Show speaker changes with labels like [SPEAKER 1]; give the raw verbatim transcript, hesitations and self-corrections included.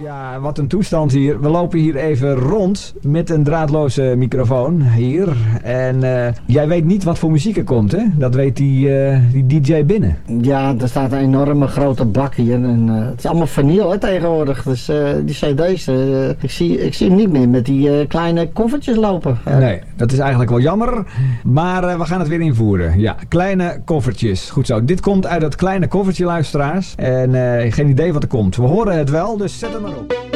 [SPEAKER 1] Ja, wat een toestand hier. We lopen hier even rond met een draadloze microfoon hier. En uh, jij weet niet wat voor muziek er komt, hè? Dat weet die, uh, die D J binnen.
[SPEAKER 2] Ja, er staat een enorme grote bak hier. En, uh, het is allemaal vinyl hè, tegenwoordig. Dus uh, die cd's, uh, ik, zie, ik zie hem niet meer met die uh, kleine koffertjes lopen. Uh.
[SPEAKER 1] Nee, dat is eigenlijk wel jammer. Maar uh, we gaan het weer invoeren. Ja, kleine koffertjes. Goed zo. Dit komt uit dat kleine koffertje, luisteraars. En uh, geen idee wat er komt. We horen het wel, dus zet het maar op.